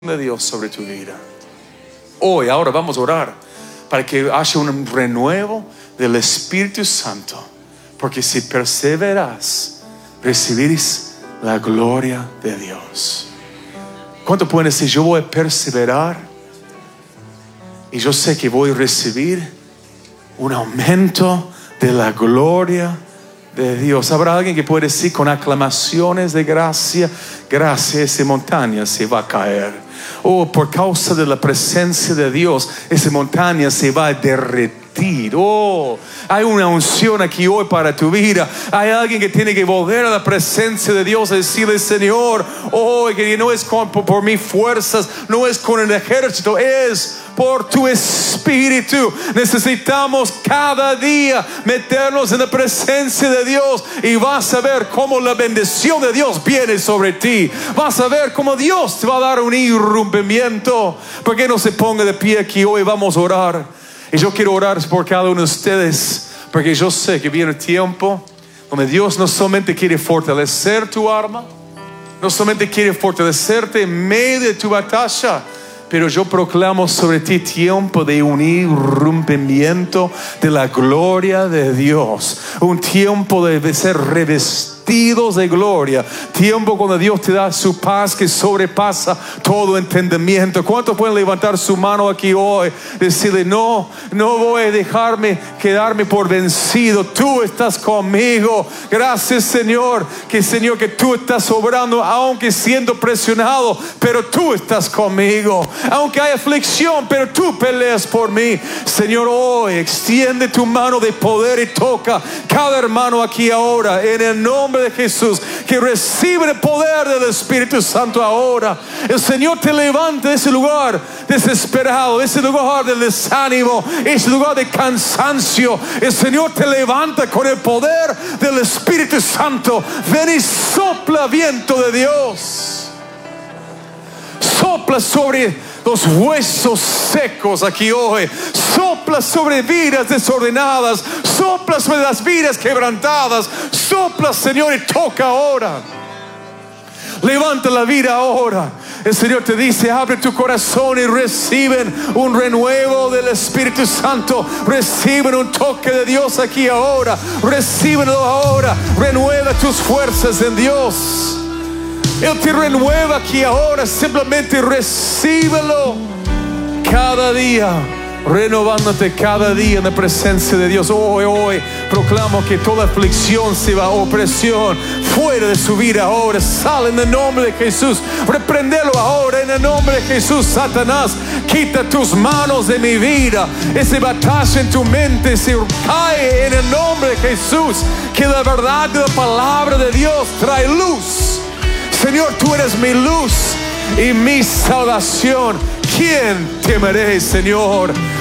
de Dios sobre tu vida. Hoy, ahora vamos a orar para que haya un renuevo del Espíritu Santo, porque si perseveras, recibirás la gloria de Dios. ¿Cuánto pueden decir: yo voy a perseverar y yo sé que voy a recibir un aumento de la gloria de Dios? ¿Habrá alguien que puede decir con aclamaciones de gracia: gracias, esa montaña se va a caer? Oh, por causa de la presencia de Dios, esa montaña se va a derretir. Oh, hay una unción aquí hoy para tu vida. Hay alguien que tiene que volver a la presencia de Dios y decirle: Señor, oh, que no es por mis fuerzas, no es con el ejército, es por tu Espíritu. Necesitamos cada día meternos en la presencia de Dios, y vas a ver cómo la bendición de Dios viene sobre ti. Vas a ver cómo Dios te va a dar un irrumpimiento. ¿Por qué no se ponga de pie aquí hoy? Vamos a orar. Y yo quiero orar por cada uno de ustedes, porque yo sé que viene el tiempo donde Dios no solamente quiere fortalecer tu alma, no solamente quiere fortalecerte en medio de tu batalla, pero yo proclamo sobre ti tiempo de un irrumpimiento de la gloria de Dios. Un tiempo de ser revestidos de gloria. Tiempo cuando Dios te da su paz que sobrepasa todo entendimiento. ¿Cuántos pueden levantar su mano aquí hoy? Decirle: no voy a quedarme por vencido. Tú estás conmigo. Gracias, Señor, que tú estás obrando, aunque siendo presionado, pero tú estás conmigo. Aunque hay aflicción, pero tú peleas por mí. Señor, hoy extiende tu mano de poder y toca cada hermano aquí ahora, en el nombre de Jesús, que recibe el poder del Espíritu Santo ahora. El Señor te levanta de ese lugar desesperado, de ese lugar del desánimo, ese lugar de cansancio. El Señor te levanta con el poder del Espíritu Santo. Ven y sopla, viento de Dios. Sopla sobre los huesos secos aquí hoy. Sopla sobre vidas desordenadas. Sopla sobre las vidas quebrantadas. Sopla, Señor, y toca ahora. Levanta la vida ahora. El Señor te dice: abre tu corazón y reciben un renuevo del Espíritu Santo. Reciben un toque de Dios aquí ahora. Recíbenlo ahora. Renueva tus fuerzas en Dios. Él te renueva aquí ahora. Simplemente recíbelo cada día, renovándote cada día en la presencia de Dios. Hoy proclamo que toda aflicción se va, opresión fuera de su vida ahora. Sale en el nombre de Jesús. Reprendelo ahora en el nombre de Jesús. Satanás, quita tus manos de mi vida. Ese batalla en tu mente se cae en el nombre de Jesús. Que la verdad de la palabra de Dios trae luz. Señor, tú eres mi luz y mi salvación. ¿Quién temeré, Señor?